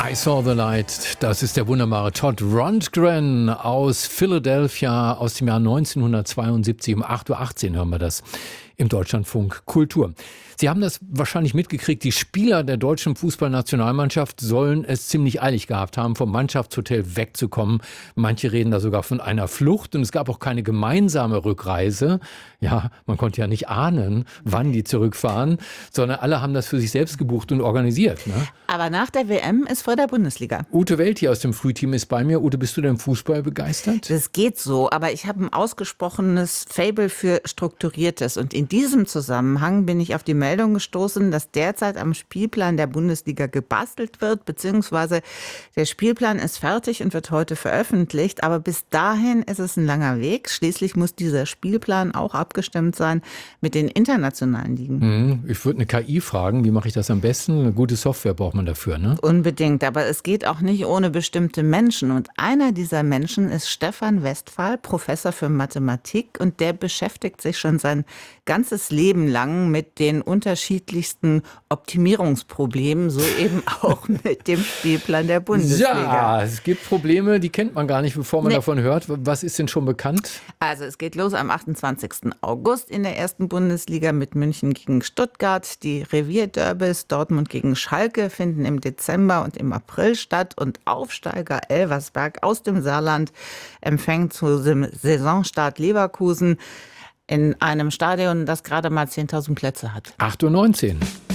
I Saw the Light, das ist der wunderbare Todd Rundgren aus Philadelphia aus dem Jahr 1972. Um 8:18 Uhr hören wir das im Deutschlandfunk Kultur. Sie haben das wahrscheinlich mitgekriegt, die Spieler der deutschen Fußballnationalmannschaft sollen es ziemlich eilig gehabt haben, vom Mannschaftshotel wegzukommen. Manche reden da sogar von einer Flucht und es gab auch keine gemeinsame Rückreise. Ja, man konnte ja nicht ahnen, wann die zurückfahren, sondern alle haben das für sich selbst gebucht und organisiert. Ne? Aber nach der WM ist vor der Bundesliga. Ute Welt hier aus dem Frühteam ist bei mir. Ute, bist du denn Fußball begeistert? Das geht so, aber ich habe ein ausgesprochenes Faible für Strukturiertes. Und in diesem Zusammenhang bin ich auf die Meldung gestoßen, dass derzeit am Spielplan der Bundesliga gebastelt wird, beziehungsweise der Spielplan ist fertig und wird heute veröffentlicht. Aber bis dahin ist es ein langer Weg. Schließlich muss dieser Spielplan auch abgestimmt sein mit den internationalen Ligen. Ich würde eine KI fragen, wie mache ich das am besten? Eine gute Software braucht man dafür, ne? Unbedingt, aber es geht auch nicht ohne bestimmte Menschen. Und einer dieser Menschen ist Stefan Westphal, Professor für Mathematik. Und der beschäftigt sich schon sein ganzes Leben lang mit den unterschiedlichsten Optimierungsproblemen, so eben auch mit dem Spielplan der Bundesliga. Ja, es gibt Probleme, die kennt man gar nicht, bevor man davon hört. Was ist denn schon bekannt? Also es geht los am 28. August in der ersten Bundesliga mit München gegen Stuttgart. Die Revierderbys Dortmund gegen Schalke finden im Dezember und im April statt. Und Aufsteiger Elversberg aus dem Saarland empfängt zu dem Saisonstart Leverkusen in einem Stadion, das gerade mal 10.000 Plätze hat. 8:19 Uhr.